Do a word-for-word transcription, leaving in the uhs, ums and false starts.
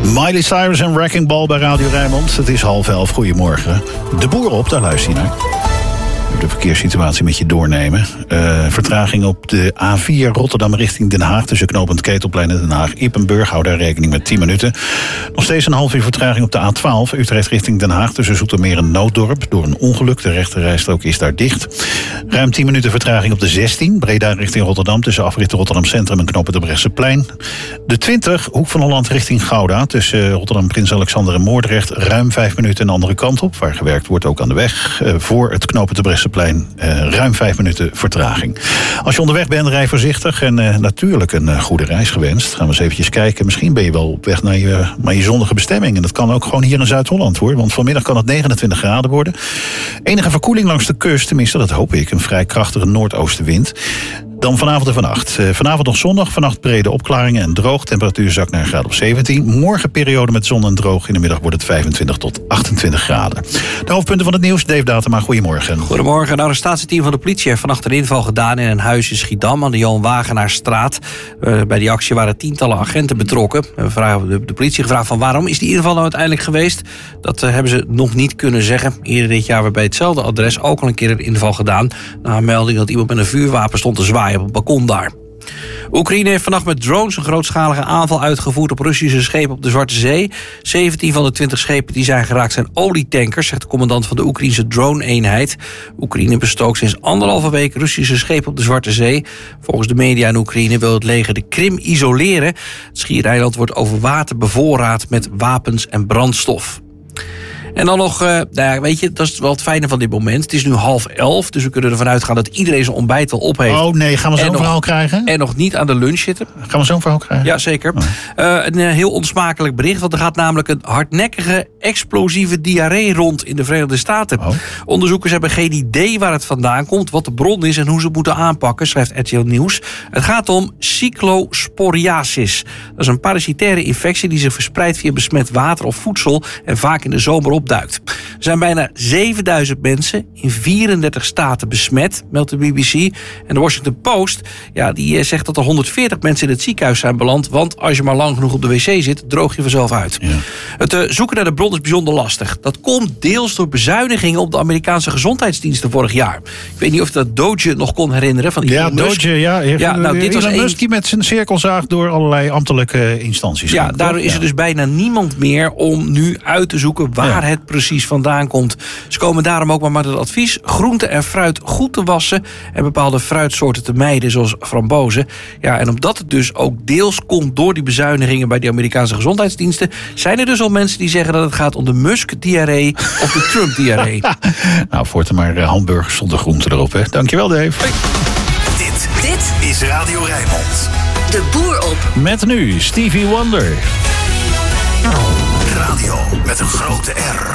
Miley Cyrus en Wrecking Ball bij Radio Rijnmond. Het is half elf. Goedemorgen. De boer op, daar luister je naar. De verkeerssituatie met je doornemen. Uh, vertraging op de A vier Rotterdam richting Den Haag. Tussen knooppunt Ketelplein en Den Haag Ippenburg. Hou daar rekening met tien minuten. Nog steeds een half uur vertraging op de A twaalf. Utrecht richting Den Haag. Tussen Zoetermeer en Nooddorp. Door een ongeluk. De rechterrijstrook is daar dicht. Ruim tien minuten vertraging op de zestien. Breda richting Rotterdam. Tussen afrit Rotterdam Centrum en knooppunt de Brechtseplein. De twintig Hoek van Holland richting Gouda. Tussen Rotterdam Prins Alexander en Moordrecht. Ruim vijf minuten een andere kant op. Waar gewerkt wordt ook aan de weg. Uh, voor het knooppunt de Brechtseplein. Plein, uh, ruim vijf minuten vertraging. Als je onderweg bent, rij voorzichtig en uh, natuurlijk een uh, goede reis gewenst. Gaan we eens eventjes kijken. Misschien ben je wel op weg naar je, naar je zonnige bestemming. En dat kan ook gewoon hier in Zuid-Holland hoor. Want vanmiddag kan het negenentwintig graden worden. Enige verkoeling langs de kust, tenminste dat hoop ik. Een vrij krachtige noordoostenwind. Dan vanavond en vannacht. Uh, vanavond nog zondag, vannacht brede opklaringen en droog. Temperatuur zakt naar een graad of zeventien. Morgen periode met zon en droog. In de middag wordt het vijfentwintig tot achtentwintig graden. De hoofdpunten van het nieuws. Dave Datema, goedemorgen. Goedemorgen. Een arrestatieteam van de politie heeft vannacht een inval gedaan in een huis in Schiedam aan de Johan Wagenaarstraat. Uh, bij die actie waren tientallen agenten betrokken. We vragen de, de politie gevraagd van waarom is die inval nou uiteindelijk geweest? Dat uh, hebben ze nog niet kunnen zeggen. Eerder dit jaar werd bij hetzelfde adres ook al een keer een inval gedaan. Na een melding dat iemand met een vuurwapen stond te zwaaien op het balkon daar. Oekraïne heeft vannacht met drones een grootschalige aanval uitgevoerd op Russische schepen op de Zwarte Zee. zeventien van de twintig schepen die zijn geraakt zijn olietankers, zegt de commandant van de Oekraïnse drone-eenheid. Oekraïne bestookt sinds anderhalve week Russische schepen op de Zwarte Zee. Volgens de media in Oekraïne wil het leger de Krim isoleren. Het schiereiland wordt over water bevoorraad met wapens en brandstof. En dan nog, uh, nou ja, weet je, dat is wel het fijne van dit moment. Het is nu half elf, dus we kunnen ervan uitgaan dat iedereen zijn ontbijt al op heeft. Oh nee, gaan we zo'n verhaal krijgen? En nog niet aan de lunch zitten. Gaan we zo'n verhaal krijgen? Ja, zeker. Oh. Uh, een uh, heel onsmakelijk bericht, want er gaat namelijk een hardnekkige, explosieve diarree rond in de Verenigde Staten. Oh. Onderzoekers hebben geen idee waar het vandaan komt, wat de bron is en hoe ze het moeten aanpakken, schrijft R T L Nieuws. Het gaat om cyclosporiasis. Dat is een parasitaire infectie die zich verspreidt via besmet water of voedsel en vaak in de zomer op. Duikt. Er zijn bijna zevenduizend mensen in vierendertig staten besmet, meldt de B B C. En de Washington Post, ja, die zegt dat er honderdveertig mensen in het ziekenhuis zijn beland, want als je maar lang genoeg op de wc zit, droog je vanzelf uit. Ja. Het uh, zoeken naar de bron is bijzonder lastig. Dat komt deels door bezuinigingen op de Amerikaanse gezondheidsdiensten vorig jaar. Ik weet niet of je dat Doge nog kon herinneren. Van ja, Doge, ja. ja nou, dit was Elon een... Musk die met zijn cirkelzaag door allerlei ambtelijke instanties Ja, komt, daardoor is er ja. dus bijna niemand meer om nu uit te zoeken waar ja. het precies vandaan komt. Ze komen daarom ook maar met het advies groente en fruit goed te wassen en bepaalde fruitsoorten te mijden, zoals frambozen. Ja, en omdat het dus ook deels komt door die bezuinigingen bij de Amerikaanse gezondheidsdiensten, zijn er dus al mensen die zeggen dat het gaat om de Musk-diarree of de Trump-diarree. Nou, voortaan maar hamburgers zonder groente erop, hè. Dankjewel, Dave. Hey. Dit, dit is Radio Rijnmond. De boer op. Met nu Stevie Wonder. Radio met een grote R.